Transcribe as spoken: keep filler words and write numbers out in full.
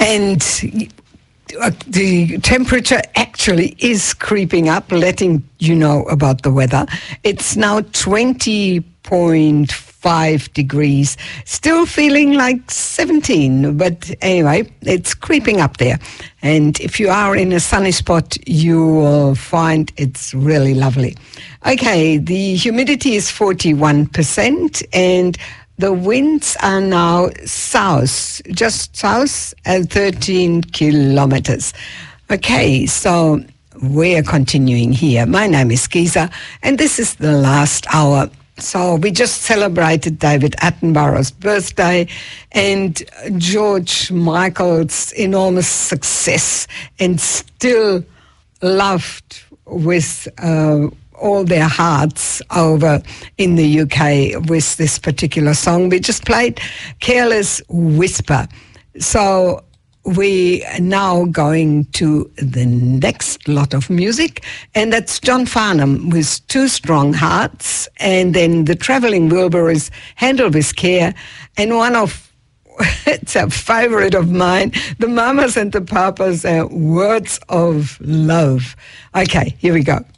And uh, the temperature actually is creeping up, letting you know about the weather. It's now twenty point five degrees, still feeling like seventeen, but anyway, it's creeping up there. And if you are in a sunny spot, you will find it's really lovely. Okay, the humidity is forty-one percent, and the winds are now south, just south at thirteen kilometers. Okay, so we're continuing here. My name is Giza, and this is the last hour. So we just celebrated David Attenborough's birthday and George Michael's enormous success, and still loved with uh, all their hearts over in the U K with this particular song. We just played Careless Whisper. So we are now going to the next lot of music, and that's John Farnham with Two Strong Hearts, and then the Travelling Wilburys, Handle with Care, and one of, it's a favorite of mine, the Mamas and the Papas, uh, Words of Love. Okay, here we go.